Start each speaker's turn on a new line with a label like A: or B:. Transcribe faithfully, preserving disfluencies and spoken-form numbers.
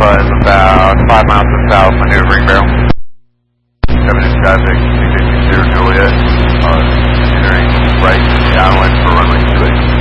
A: Buzz about five miles to south, maneuvering barrel. Seven inch traffic, two fifty Juliet, uh, entering right to the island for runway two eight.